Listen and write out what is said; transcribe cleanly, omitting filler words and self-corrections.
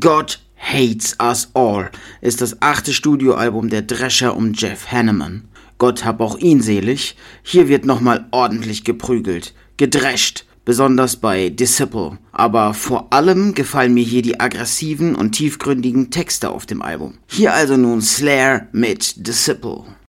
God Hates Us All ist das 8. Studioalbum der Drescher um Jeff Hanneman. Gott hab auch ihn selig, hier wird nochmal ordentlich geprügelt, gedrescht, besonders bei Disciple. Aber vor allem gefallen mir hier die aggressiven und tiefgründigen Texte auf dem Album. Hier also nun Slayer mit Disciple.